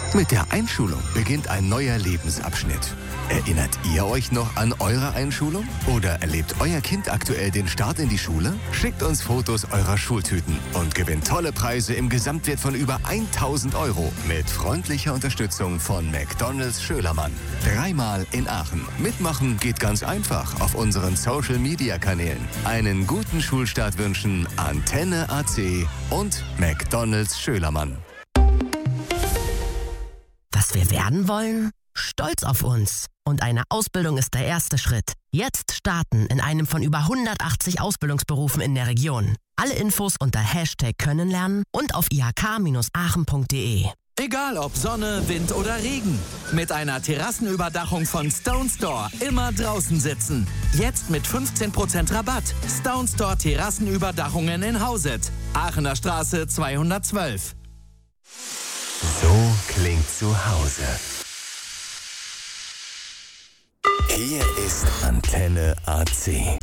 Mit der Einschulung beginnt ein neuer Lebensabschnitt. Erinnert ihr euch noch an eure Einschulung? Oder erlebt euer Kind aktuell den Start in die Schule? Schickt uns Fotos eurer Schultüten und gewinnt tolle Preise im Gesamtwert von über 1.000 € mit freundlicher Unterstützung von McDonald's Schölermann. 3-mal in Aachen. Mitmachen geht ganz einfach auf unseren Social-Media-Kanälen. Einen guten Schulstart wünschen Antenne AC und McDonald's Schölermann. Was wir werden wollen? Stolz auf uns. Und eine Ausbildung ist der erste Schritt. Jetzt starten in einem von über 180 Ausbildungsberufen in der Region. Alle Infos unter #Könnenlernen und auf ihk-aachen.de. Egal ob Sonne, Wind oder Regen. Mit einer Terrassenüberdachung von Stone Store immer draußen sitzen. Jetzt mit 15% Rabatt. Stone Store Terrassenüberdachungen in Hauset. Aachener Straße 212. So klingt zu Hause. Hier ist Antenne AC.